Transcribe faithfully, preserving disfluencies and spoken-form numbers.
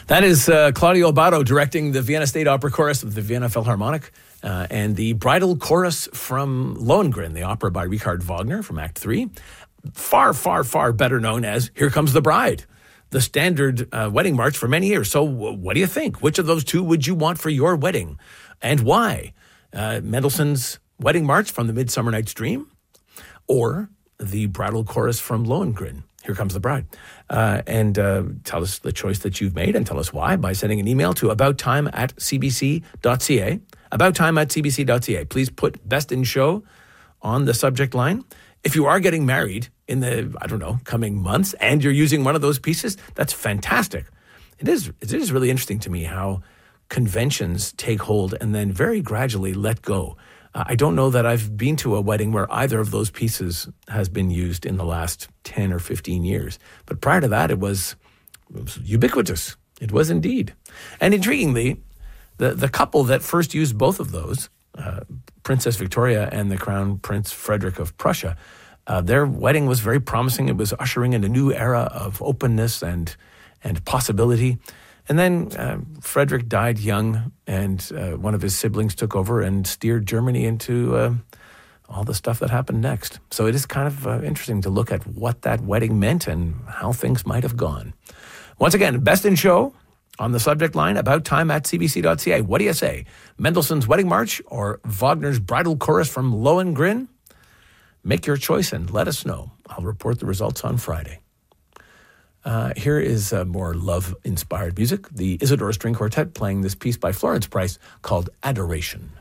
That is uh, Claudio Abbado directing the Vienna State Opera Chorus of the Vienna Philharmonic uh, and the Bridal Chorus from Lohengrin, the opera by Richard Wagner from Act Three. Far, far, far better known as Here Comes the Bride, the standard uh, wedding march for many years. So w- what do you think? Which of those two would you want for your wedding and why? Uh, Mendelssohn's Wedding March from the Midsummer Night's Dream or the Bridal Chorus from Lohengrin, Here Comes the Bride. Uh, and uh, tell us the choice that you've made and tell us why by sending an email to abouttime at cbc.ca. Abouttime at cbc.ca. Please put Best in Show on the subject line. If you are getting married in the, I don't know, coming months and you're using one of those pieces, that's fantastic. It is, it is really interesting to me how conventions take hold and then very gradually let go. Uh, I don't know that I've been to a wedding where either of those pieces has been used in the last ten or fifteen years. But prior to that, it was, it was ubiquitous. It was indeed. And intriguingly, the, the couple that first used both of those, uh, Princess Victoria and the Crown Prince Frederick of Prussia, uh, their wedding was very promising. It was ushering in a new era of openness and and possibility. And then uh, Frederick died young, and uh, one of his siblings took over and steered Germany into uh, all the stuff that happened next. So it is kind of uh, interesting to look at what that wedding meant and how things might have gone. Once again, Best in Show on the subject line, about time at cbc.ca. What do you say? Mendelssohn's Wedding March or Wagner's Bridal Chorus from Lohengrin? Make your choice and let us know. I'll report the results on Friday. Uh, here is uh, more love-inspired music. The Isidore String Quartet playing this piece by Florence Price called Adoration.